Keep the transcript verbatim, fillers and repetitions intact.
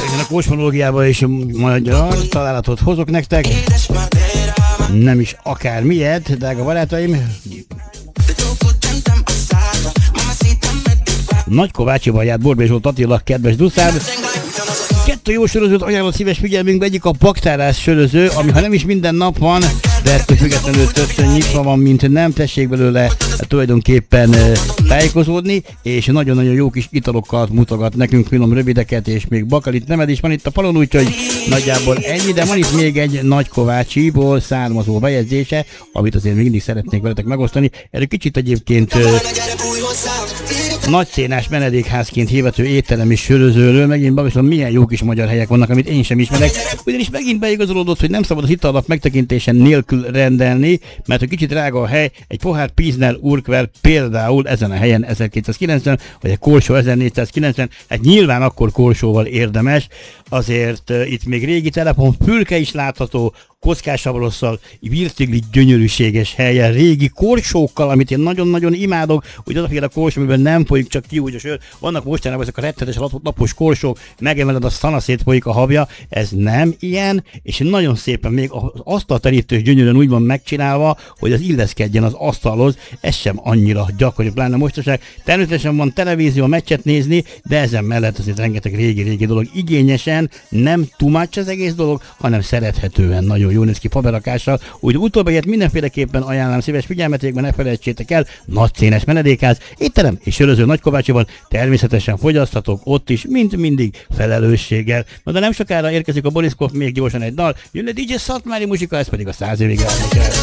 a kosmológiában is magyar találatot hozok nektek. Nem is akármilyet, drága barátaim. Nagykovácsival járt Borbély Zsolt Attila, kedves duszám. Kettő jó sörözőt ajánlott szíves figyelmünkbe, egyik a baktárás söröző, ami ha nem is minden nap van, de ettől függetlenül többször nyitva van, mint nem, tessék belőle tulajdonképpen tájékozódni, és nagyon-nagyon jó kis italokat mutogat nekünk, finom rövideket, és még bakalit nemed is van itt a falon, úgyhogy nagyjából ennyi, de van itt még egy Nagykovácsiból származó bejegyzése, amit azért mindig szeretnék veletek megosztani. Erről kicsit egyébként nagyszénás menedékházként hívető étterem és sörözőről, megint bagosan milyen jó kis magyar helyek vannak, amit én sem ismerek, ugyanis megint beigazolódott, hogy nem szabad az italnak megtekintésen nélkül rendelni, mert ha kicsit drága a hely, egy pohár Pilsner Urquell például ezen a helyen ezerkétszázkilencven, vagy egy Kolsó ezernégyszázkilencven, hát nyilván akkor Kolsóval érdemes, azért uh, itt még régi telepon, fülke is látható, kockásabrosszal, virtigli gyönyörűséges helyen, régi korsókkal, amit én nagyon-nagyon imádok, hogy az a féle korsó, amiben nem folyik csak ki úgy a sör, vannak mostanában ezek a rettetes lapos korsók, megemeled a szana szétfolyik a habja, ez nem ilyen, és nagyon szépen még az asztalterítős gyönyörűen úgy van megcsinálva, hogy az illeszkedjen az asztalhoz, ez sem annyira gyakori, pláne mostanság. Természetesen van televízió, meccset nézni, de ezen mellett azért rengeteg régi-régi dolog, igényesen, nem too much az egész dolog, hanem szerethetően nagyon jó néz ki faberakással, úgy utóbb egyet mindenféleképpen ajánlom szíves figyelmetékben, ne felejtsétek el, nagyszénes menedékház, étterem és söröző Nagykovácsiban, természetesen fogyaszthatók ott is, mint mindig felelősséggel. Na de nem sokára érkezik a Boris Koff, még gyorsan egy dal, jön a dé dzsé Szatmári muzsika, ez pedig a száz évig elmegyel.